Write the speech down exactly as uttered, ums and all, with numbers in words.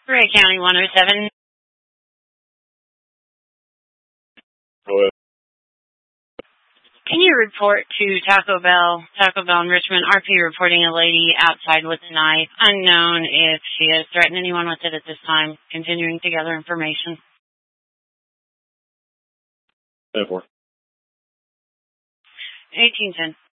Ray County one oh seven. Go ahead. Can you report to Taco Bell, Taco Bell in Richmond, R P reporting a lady outside with a knife, unknown if she has threatened anyone with it at this time, continuing to gather information. ten four. eighteen ten.